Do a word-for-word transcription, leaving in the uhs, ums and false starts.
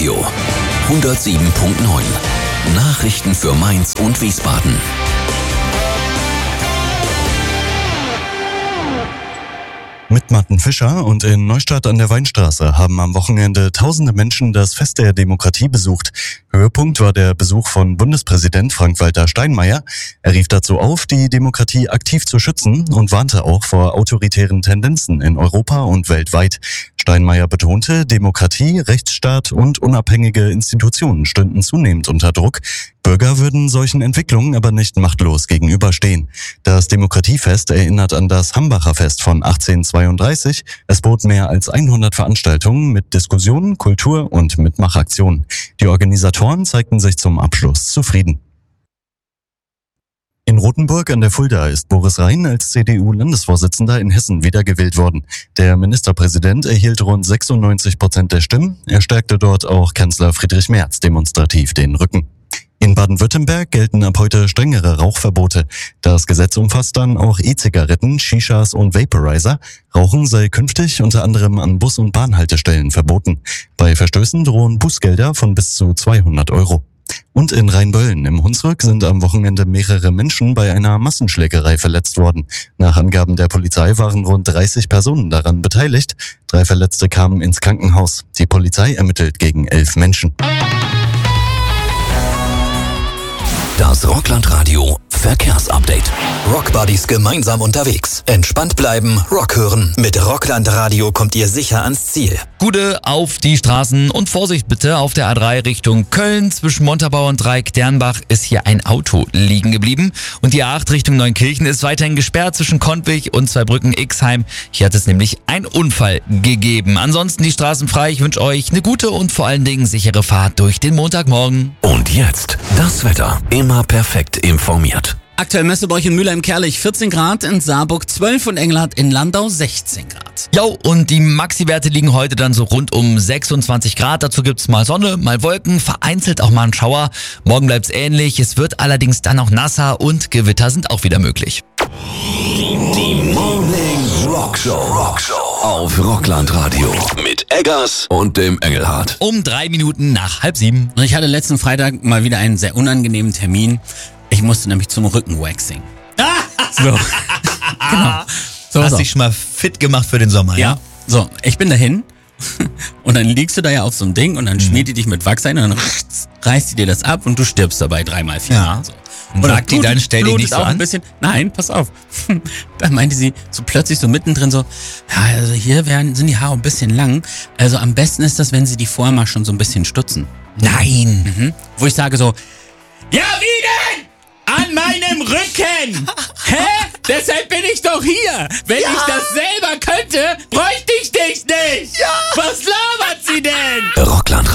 Radio hundertsieben Komma neun. Nachrichten für Mainz und Wiesbaden. Mit Martin Fischer und in Neustadt an der Weinstraße haben am Wochenende tausende Menschen das Fest der Demokratie besucht. Höhepunkt war der Besuch von Bundespräsident Frank-Walter Steinmeier. Er rief dazu auf, die Demokratie aktiv zu schützen und warnte auch vor autoritären Tendenzen in Europa und weltweit. Steinmeier betonte, Demokratie, Rechtsstaat und unabhängige Institutionen stünden zunehmend unter Druck. Bürger würden solchen Entwicklungen aber nicht machtlos gegenüberstehen. Das Demokratiefest erinnert an das Hambacher Fest von achtzehnhundertzweiunddreißig. Es bot mehr als hundert Veranstaltungen mit Diskussionen, Kultur und Mitmachaktionen. Die Organisatoren zeigten sich zum Abschluss zufrieden. In Rothenburg an der Fulda ist Boris Rhein als C D U-Landesvorsitzender in Hessen wiedergewählt worden. Der Ministerpräsident erhielt rund sechsundneunzig Prozent der Stimmen. Er stärkte dort auch Kanzler Friedrich Merz demonstrativ den Rücken. In Baden-Württemberg gelten ab heute strengere Rauchverbote. Das Gesetz umfasst dann auch E-Zigaretten, Shishas und Vaporizer. Rauchen sei künftig unter anderem an Bus- und Bahnhaltestellen verboten. Bei Verstößen drohen Bußgelder von bis zu zweihundert Euro. Und in Rheinböllen im Hunsrück sind am Wochenende mehrere Menschen bei einer Massenschlägerei verletzt worden. Nach Angaben der Polizei waren rund dreißig Personen daran beteiligt. Drei Verletzte kamen ins Krankenhaus. Die Polizei ermittelt gegen elf Menschen. Das Rockland-Radio Verkehrsupdate. Rockbuddies gemeinsam unterwegs. Entspannt bleiben, Rock hören. Mit Rockland-Radio kommt ihr sicher ans Ziel. Gute auf die Straßen und Vorsicht bitte auf der A drei Richtung Köln. Zwischen Montabaur und Dreieck-Dernbach ist hier ein Auto liegen geblieben. Und die A acht Richtung Neunkirchen ist weiterhin gesperrt zwischen Kontwig und Zweibrücken-Ixheim. Hier hat es nämlich einen Unfall gegeben. Ansonsten die Straßen frei. Ich wünsche euch eine gute und vor allen Dingen sichere Fahrt durch den Montagmorgen. Und jetzt das Wetter. Immer perfekt informiert. Aktuell messt euch in Mülheim-Kerlich vierzehn Grad, in Saarburg zwölf und Engelhardt in Landau sechzehn Grad. Jo, und die Maxi-Werte liegen heute dann so rund um sechsundzwanzig Grad. Dazu gibt's mal Sonne, mal Wolken, vereinzelt auch mal ein Schauer. Morgen bleibt's ähnlich, es wird allerdings dann auch nasser und Gewitter sind auch wieder möglich. Die Morning Rock Show. Rock Show auf Rockland Radio mit Eggers und dem Engelhardt. Um drei Minuten nach halb sieben. Und ich hatte letzten Freitag mal wieder einen sehr unangenehmen Termin. Ich musste nämlich zum Rückenwaxing. So. Genau. So, Hast so. dich schon mal fit gemacht für den Sommer, ja? Ja. So, ich bin dahin und dann liegst du da ja auf so einem Ding und dann schmiert die dich mit Wachs ein und dann reißt die dir das ab und du stirbst dabei dreimal vier. Ja. So. Und sagt die dann, stell dich nicht so auch an? Ein bisschen. Nein, pass auf. Da meinte sie so plötzlich so mittendrin so, ja, also hier werden, sind die Haare ein bisschen lang. Also am besten ist das, wenn sie die vorher mal schon so ein bisschen stutzen. Nein. Mhm. Wo ich sage so, ja, wie denn? An meinem Rücken! Hä? Deshalb bin ich doch hier! Wenn Ja. ich das selber könnte,